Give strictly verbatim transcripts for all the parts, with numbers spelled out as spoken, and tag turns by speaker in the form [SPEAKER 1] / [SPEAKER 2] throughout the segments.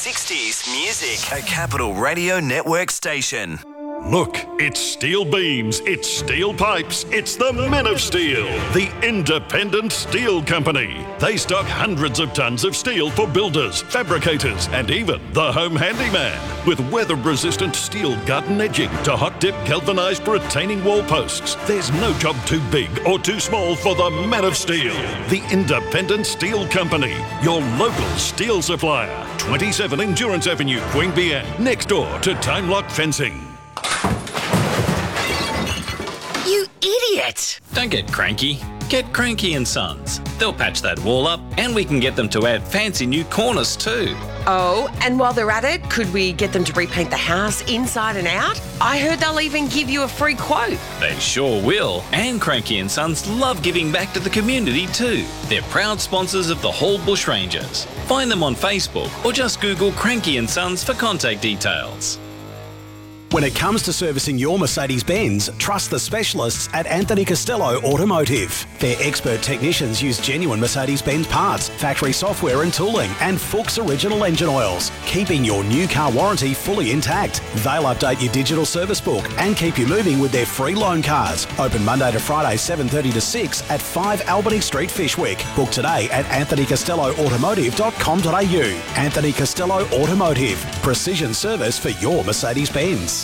[SPEAKER 1] sixties music. A Capital Radio Network station.
[SPEAKER 2] Look, it's steel beams, it's steel pipes, it's the Men of Steel, the independent steel company. They stock hundreds of tons of steel for builders, fabricators, and even the home handyman. With weather-resistant steel gut edging to hot-dip galvanised retaining wall posts, there's no job too big or too small for the Men of Steel, the independent steel company, your local steel supplier. twenty-seven Endurance Avenue, Queanbeyan, next door to Time Lock Fencing.
[SPEAKER 3] You idiot!
[SPEAKER 4] Don't get cranky. Get Cranky and Sons. They'll patch that wall up and we can get them to add fancy new cornice too.
[SPEAKER 3] Oh, and while they're at it, could we get them to repaint the house inside and out? I heard they'll even give you a free quote.
[SPEAKER 4] They sure will. And Cranky and Sons love giving back to the community too. They're proud sponsors of the Hall Bush Rangers. Find them on Facebook or just Google Cranky and Sons for contact details.
[SPEAKER 5] When it comes to servicing your Mercedes-Benz, trust the specialists at Anthony Costello Automotive. Their expert technicians use genuine Mercedes-Benz parts, factory software and tooling, and Fuchs original engine oils, keeping your new car warranty fully intact. They'll update your digital service book and keep you moving with their free loan cars. Open Monday to Friday, seven thirty to six at five Albany Street, Fishwick. Book today at anthony costello automotive dot com dot a u. Anthony Costello Automotive. Precision service for your Mercedes-Benz.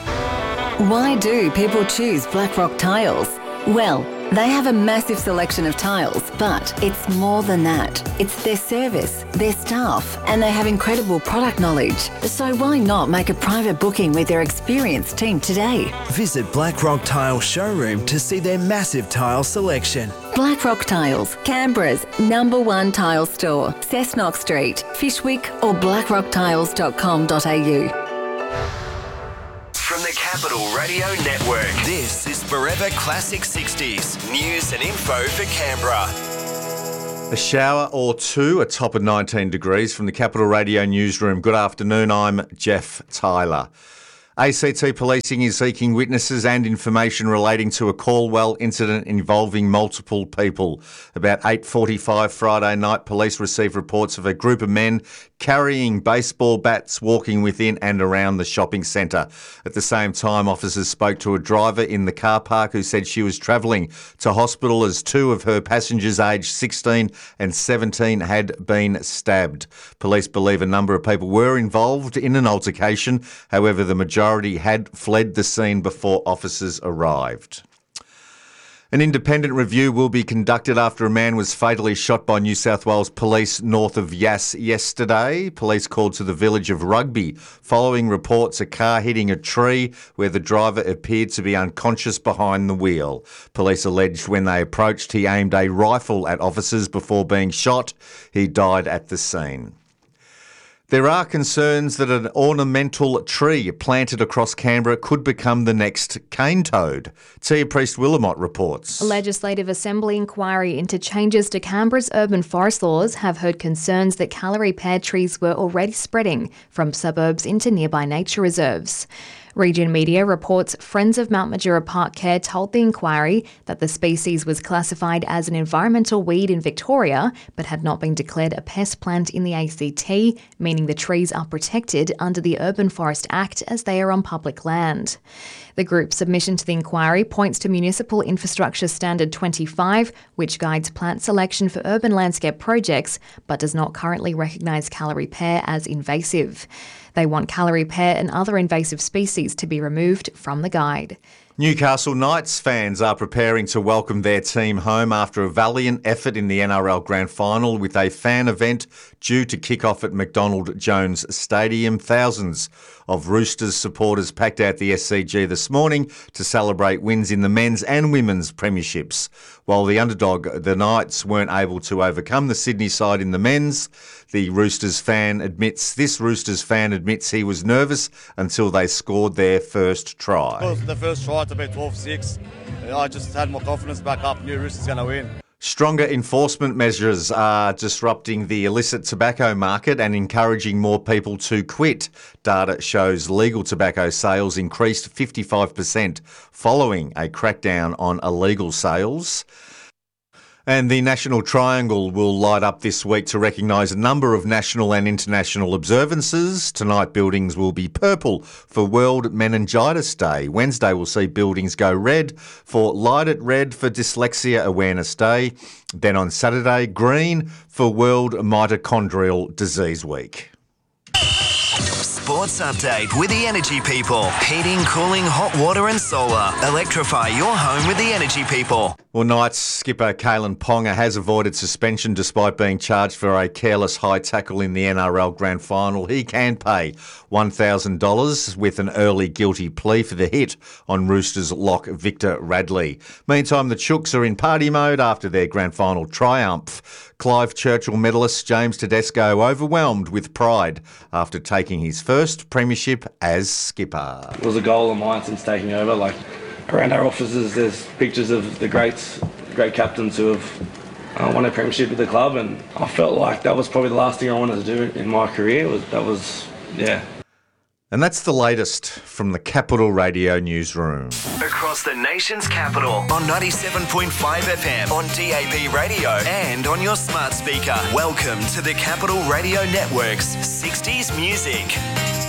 [SPEAKER 6] Why do people choose Blackrock Tiles? Well, they have a massive selection of tiles, but it's more than that. It's their service, their staff, and they have incredible product knowledge. So why not make a private booking with their experienced team today?
[SPEAKER 1] Visit Blackrock Tile Showroom to see their massive tile selection.
[SPEAKER 6] Blackrock Tiles, Canberra's number one tile store. Cessnock Street, Fishwick or blackrock tiles dot com dot a u.
[SPEAKER 1] From the Capital Radio Network, this is Forever Classic sixties. News and info for Canberra.
[SPEAKER 7] A shower or two, a top of nineteen degrees from the Capital Radio newsroom. Good afternoon, I'm Jeff Tyler. A C T Policing is seeking witnesses and information relating to a Caldwell incident involving multiple people. About eight forty-five Friday night, police received reports of a group of men carrying baseball bats walking within and around the shopping centre. At the same time, officers spoke to a driver in the car park who said she was travelling to hospital as two of her passengers aged sixteen and seventeen had been stabbed. Police believe a number of people were involved in an altercation. However, the majority had fled the scene before officers arrived. An independent review will be conducted after a man was fatally shot by New South Wales Police north of Yass yesterday. Police called to the village of Rugby following reports a car hitting a tree where the driver appeared to be unconscious behind the wheel. Police alleged when they approached he aimed a rifle at officers before being shot. He died at the scene. There are concerns that an ornamental tree planted across Canberra could become the next cane toad. Tia Priest-Willamott reports.
[SPEAKER 8] A Legislative Assembly inquiry into changes to Canberra's urban forest laws have heard concerns that Callery pear trees were already spreading from suburbs into nearby nature reserves. Region Media reports Friends of Mount Majura Park Care told the inquiry that the species was classified as an environmental weed in Victoria but had not been declared a pest plant in the A C T, meaning the trees are protected under the Urban Forest Act as they are on public land. The group's submission to the inquiry points to Municipal Infrastructure Standard twenty-five, which guides plant selection for urban landscape projects but does not currently recognise Callery pear as invasive. They want Callery pear and other invasive species to be removed from the guide.
[SPEAKER 7] Newcastle Knights fans are preparing to welcome their team home after a valiant effort in the N R L Grand Final with a fan event due to kick off at McDonald Jones Stadium. Thousands of Roosters supporters packed out the S C G this morning to celebrate wins in the men's and women's premierships. While the underdog, the Knights, weren't able to overcome the Sydney side in the men's, the Roosters fan admits, this Roosters fan admits he was nervous until they scored their first try.
[SPEAKER 9] Well, the first try to be twelve six. I just had more confidence back up, knew Roosters going to win.
[SPEAKER 7] Stronger enforcement measures are disrupting the illicit tobacco market and encouraging more people to quit. Data shows legal tobacco sales increased fifty-five percent following a crackdown on illegal sales. And the National Triangle will light up this week to recognise a number of national and international observances. Tonight, buildings will be purple for World Meningitis Day. Wednesday will see buildings go red for Light It Red for Dyslexia Awareness Day. Then on Saturday, green for World Mitochondrial Disease Week.
[SPEAKER 1] Sports update with the Energy People. Heating, cooling, hot water and solar. Electrify your home with the Energy People.
[SPEAKER 7] Well, Knights skipper Kalen Ponga has avoided suspension despite being charged for a careless high tackle in the N R L Grand Final. He can pay one thousand dollars with an early guilty plea for the hit on Roosters lock Victor Radley. Meantime, the Chooks are in party mode after their Grand Final triumph. Clive Churchill medalist James Tedesco overwhelmed with pride after taking his first premiership as skipper.
[SPEAKER 10] It was a goal of mine since taking over. Like, around our offices, there's pictures of the greats, great captains who have uh, won a premiership with the club, and I felt like that was probably the last thing I wanted to do in my career. Was that was, yeah.
[SPEAKER 7] And that's the latest from the Capital Radio newsroom.
[SPEAKER 1] Across the nation's capital on ninety-seven point five F M, on D A B radio and on your smart speaker. Welcome to the Capital Radio Network's sixties Music.